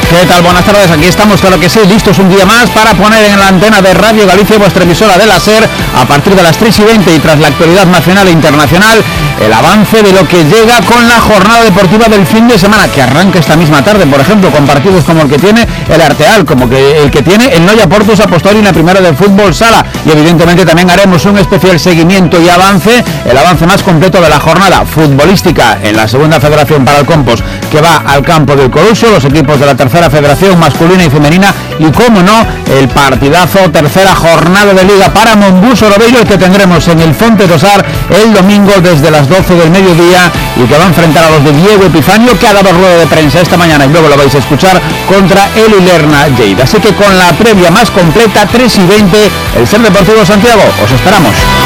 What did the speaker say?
¿Qué tal? Buenas tardes, aquí estamos, claro que sí, listos un día más para poner en la antena de Radio Galicia, vuestra emisora de la SER, a partir de las 3:20 y tras la actualidad nacional e internacional, el avance de lo que llega con la jornada deportiva del fin de semana, que arranca esta misma tarde, por ejemplo, con partidos como el que tiene el Arteal, como que el que tiene el Noia Portus Apostoli en la primera del fútbol sala, y evidentemente también haremos un especial seguimiento y avance, el avance más completo de la jornada futbolística en la segunda federación para el Compos, que va al campo del Coruso, los equipos de la tercera federación masculina y femenina, y como no, el partidazo, tercera jornada de liga para Monbus Orovello, el que tendremos en el Fonte Tosar el domingo desde las 12 del mediodía, y que va a enfrentar a los de Diego Epifanio, que ha dado rueda de prensa esta mañana y luego lo vais a escuchar, contra el Ilerna Lleida. Así que con la previa más completa, 3:20, el SER Deportivo Santiago, os esperamos.